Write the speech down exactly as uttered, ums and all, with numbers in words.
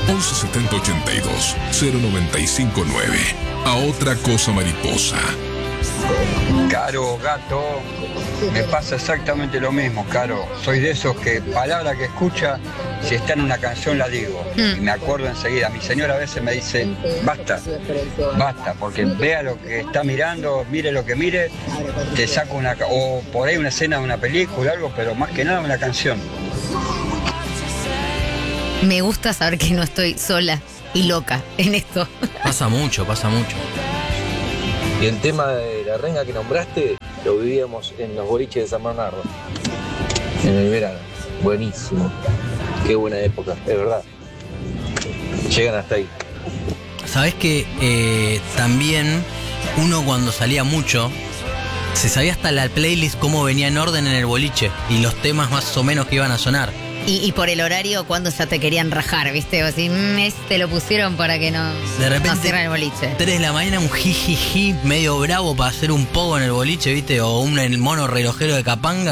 once setenta ochenta y dos cero noventa y cinco nueve. A otra cosa mariposa. Caro, gato, me pasa exactamente lo mismo, Caro. Soy de esos que palabra que escucha, si está en una canción la digo. Mm. Y me acuerdo enseguida. Mi señora a veces me dice, basta, basta, porque vea lo que está mirando, mire lo que mire, te saco una... O por ahí una escena de una película, algo, pero más que nada una canción. Me gusta saber que no estoy sola y loca en esto. Pasa mucho, pasa mucho. Y el tema de la renga que nombraste, lo vivíamos en los boliches de San Bernardo, en el verano. Buenísimo. Qué buena época, es verdad. Llegan hasta ahí. Sabés que eh, también uno cuando salía mucho, se sabía hasta la playlist cómo venía en orden en el boliche y los temas más o menos que iban a sonar. Y, y por el horario, cuando ya te querían rajar, ¿viste? O así, mmm, este lo pusieron para que no, de repente, no cierren el boliche. tres de la mañana, un jijiji medio bravo para hacer un pogo en el boliche, ¿viste? O un el mono relojero de Capanga.